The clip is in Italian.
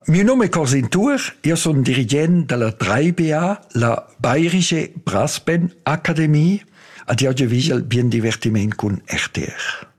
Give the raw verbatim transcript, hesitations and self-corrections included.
Mio nome è Corsin Tur, io sono dirigent della drei B A, la Bayerische Brassband Akademie, ad audiovisual bien divertiment con R T R.